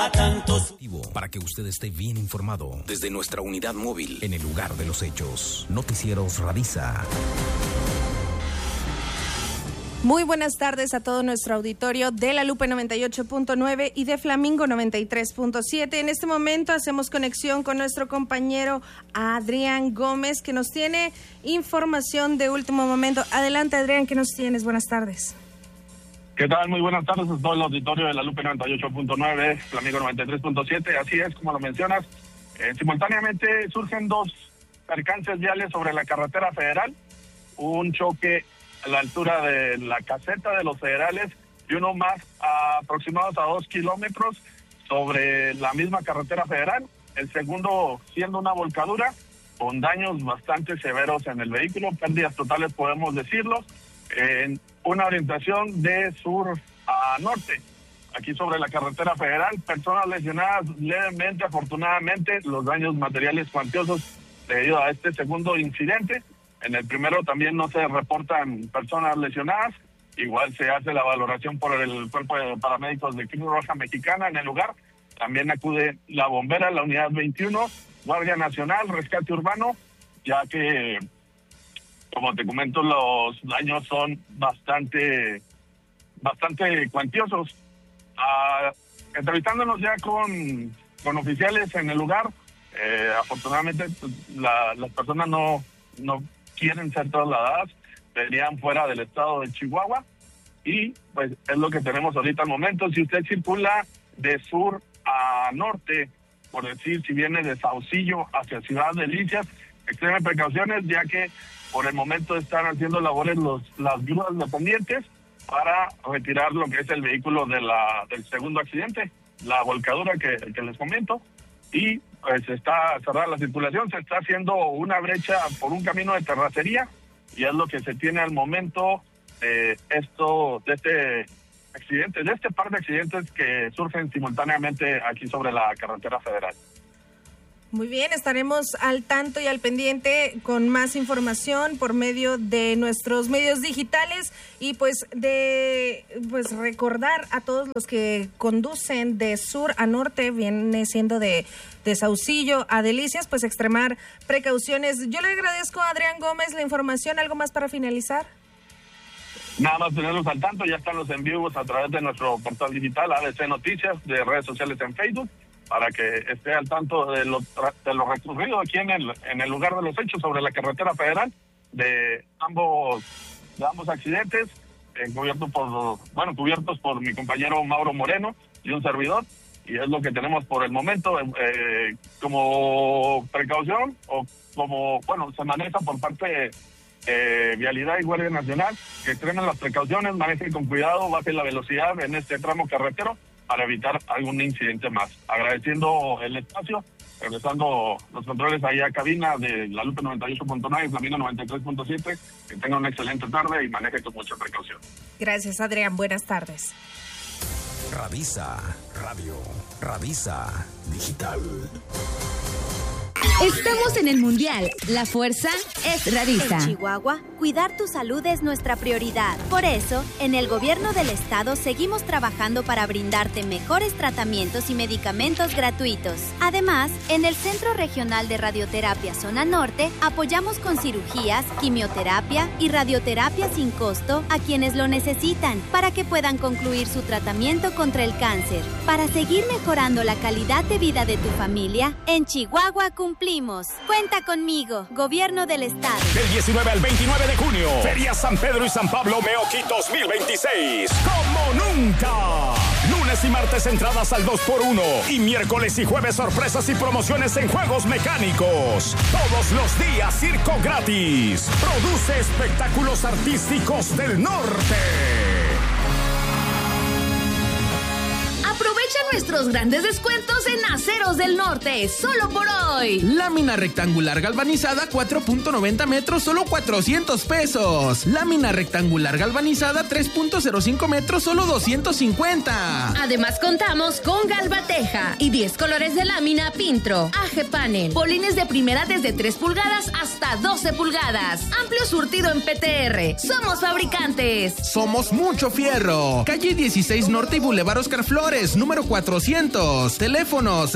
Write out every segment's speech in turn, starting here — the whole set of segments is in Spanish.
a tantos. Para que usted esté bien informado desde nuestra unidad móvil en el lugar de los hechos. Noticieros Radisa. Muy buenas tardes a todo nuestro auditorio de La Lupe 98.9 y de Flamingo 93.7. En este momento hacemos conexión con nuestro compañero Adrián Gómez, que nos tiene información de último momento. Adelante, Adrián, ¿qué nos tienes? Buenas tardes. ¿Qué tal? Muy buenas tardes a todo el auditorio de La Lupe 98.9, Flamingo 93.7. Así es, como lo mencionas, simultáneamente surgen dos percances viales sobre la carretera federal. Un choque a la altura de la caseta de los Federales y uno más aproximados a 2 kilómetros sobre la misma carretera federal. El segundo siendo una volcadura con daños bastante severos en el vehículo, pérdidas totales podemos decirlo, en una orientación de sur a norte. Aquí sobre la carretera federal, personas lesionadas levemente, afortunadamente, los daños materiales cuantiosos debido a este segundo incidente. En el primero también no se reportan personas lesionadas, igual se hace la valoración por el cuerpo de paramédicos de Cruz Roja Mexicana en el lugar. También acude la bombera, la unidad 21, Guardia Nacional, Rescate Urbano, ya que, como te comento, los daños son bastante cuantiosos. Entrevistándonos ya con oficiales en el lugar, afortunadamente las personas no quieren ser trasladadas, venían fuera del estado de Chihuahua y pues es lo que tenemos ahorita al momento. Si usted circula de sur a norte, por decir, si viene de Saucillo hacia Ciudad Delicias, extreme precauciones, ya que por el momento están haciendo labores las grúas dependientes para retirar lo que es el vehículo del segundo accidente, la volcadura que les comento, y pues está cerrada la circulación, se está haciendo una brecha por un camino de terracería y es lo que se tiene al momento de este accidente, de este par de accidentes que surgen simultáneamente aquí sobre la carretera federal. Muy bien, estaremos al tanto y al pendiente con más información por medio de nuestros medios digitales y pues recordar a todos los que conducen de sur a norte, viene siendo de Saucillo a Delicias, pues extremar precauciones. Yo le agradezco a Adrián Gómez la información. ¿Algo más para finalizar? Nada más tenerlos al tanto, ya están los en vivos a través de nuestro portal digital ABC Noticias, de redes sociales en Facebook, para que esté al tanto de lo recurrido aquí en el lugar de los hechos sobre la carretera federal de ambos accidentes, cubiertos por mi compañero Mauro Moreno y un servidor, y es lo que tenemos por el momento. Como precaución se maneja por parte de Vialidad y Guardia Nacional, que extremen las precauciones, manejen con cuidado, bajen la velocidad en este tramo carretero para evitar algún incidente más. Agradeciendo el espacio, regresando los controles ahí a cabina de La Lupe 98.9 y Flamingo 93.7, que tengan una excelente tarde y manejen con mucha precaución. Gracias, Adrián. Buenas tardes. Radisa Radio, Radisa Digital. Estamos en el Mundial. La fuerza es Radisa. En Chihuahua, cuidar tu salud es nuestra prioridad. Por eso, en el gobierno del estado seguimos trabajando para brindarte mejores tratamientos y medicamentos gratuitos. Además, en el Centro Regional de Radioterapia Zona Norte, apoyamos con cirugías, quimioterapia y radioterapia sin costo a quienes lo necesitan para que puedan concluir su tratamiento contra el cáncer. Para seguir mejorando la calidad de vida de tu familia, en Chihuahua cumplimos. Cuenta conmigo, Gobierno del Estado. Del 19 al 29 de junio, Feria San Pedro y San Pablo Meoqui 2026. ¡Como nunca! Lunes y martes entradas al 2x1 y miércoles y jueves sorpresas y promociones en juegos mecánicos. Todos los días circo gratis. Produce espectáculos artísticos del norte. Aprovecha nuestros grandes descuentos en Aceros del Norte, solo por hoy. Lámina rectangular galvanizada 4.90 metros, solo 400 pesos. Lámina rectangular galvanizada 3.05 metros, solo 250. Además contamos con Galvateja y 10 colores de lámina Pintro, AG Panel, polines de primera desde 3 pulgadas hasta 12 pulgadas. Amplio surtido en PTR. Somos fabricantes. Somos Mucho Fierro. Calle 16 Norte y Boulevard Oscar Flores, número 4 400. Teléfono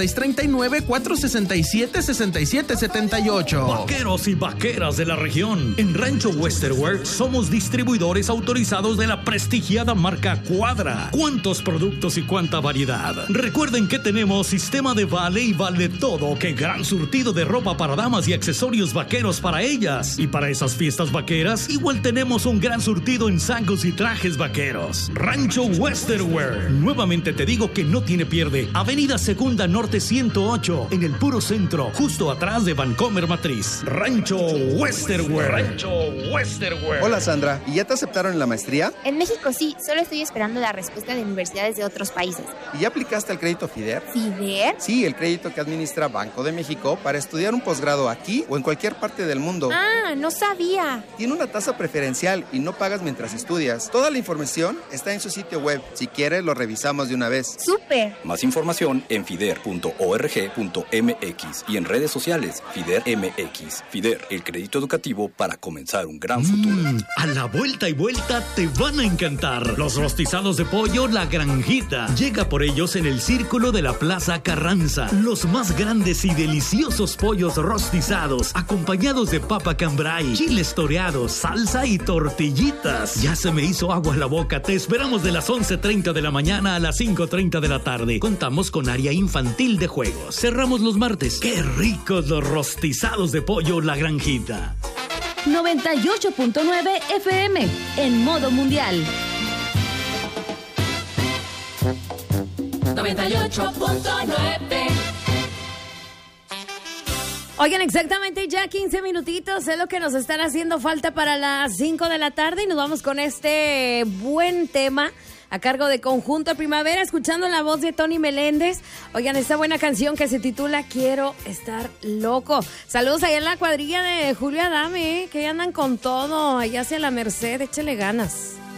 639-467-6778. Vaqueros y vaqueras de la región. En Rancho Westerwear somos distribuidores autorizados de la prestigiada marca Cuadra. ¿Cuántos productos y cuánta variedad? Recuerden que tenemos sistema de vale y vale todo. ¡Qué gran surtido de ropa para damas y accesorios vaqueros para ellas! Y para esas fiestas vaqueras, igual tenemos un gran surtido en sacos y trajes vaqueros. Rancho Westerwear. Nuevamente te digo que no tiene pierde. Avenida Segunda Norte 108, en el puro centro, justo atrás de Vancomer Matriz. Rancho Westerwear. Rancho Westerwear. Hola Sandra, ¿y ya te aceptaron en la maestría? En México sí, solo estoy esperando la respuesta de universidades de otros países. ¿Y ya aplicaste al crédito FIDER? ¿FIDER? Sí, el crédito que administra Banco de México para estudiar un posgrado aquí o en cualquier parte del mundo. Ah, no sabía. Tiene una tasa preferencial y no pagas mientras estudias. Toda la información está en su sitio web. Si quieres, lo revisamos de una vez. ¡Súper! Más información en fider.org.mx y en redes sociales FIDER MX. FIDER, el crédito educativo para comenzar un gran futuro. A la vuelta y vuelta te van a encantar. Los rostizados de pollo La Granjita. Llega por ellos en el Círculo de la Plaza Carranza. Los más grandes y deliciosos pollos rostizados, acompañados de papa cambray, chiles toreados, salsa y tortillitas. Ya se me hizo agua en la boca. Te esperamos de las 11:30 de la mañana a las 5:30 de la tarde. Contamos con área infantil de juegos. Cerramos los martes. ¡Qué ricos los rostizados de pollo La Granjita! 98.9 FM en modo mundial. 98.9. Oigan, exactamente ya 15 minutitos es lo que nos están haciendo falta para las 5 de la tarde y nos vamos con este buen tema a cargo de Conjunto Primavera, escuchando la voz de Tony Meléndez. Oigan, esta buena canción que se titula Quiero Estar Loco. Saludos allá en la cuadrilla de Julio Adame, que andan con todo, allá hacia la Merced, échale ganas.